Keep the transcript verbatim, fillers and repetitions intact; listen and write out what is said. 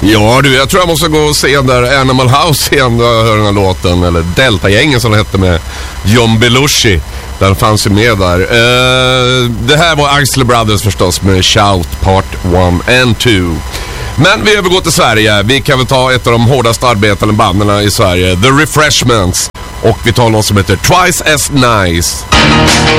Ja du, jag tror jag måste gå och se där Animal House igen och höra den här låten. Eller Delta-gängen som det hette med John Belushi. Den fanns ju med där. uh, Det här var Isley Brothers förstås med Shout Part one and two. Men vi övergår till Sverige. Vi kan väl ta ett av de hårdast arbetande banden i Sverige, The Refreshments. Och vi tar något som heter Twice As Nice.